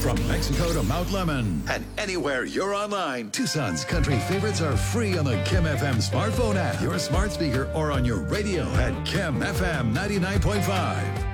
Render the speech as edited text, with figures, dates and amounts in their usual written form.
From Mexico to Mount Lemmon and anywhere you're online, Tucson's country favorites are free on the Kim FM smartphone app, your smart speaker, or on your radio at Kim FM 99.5.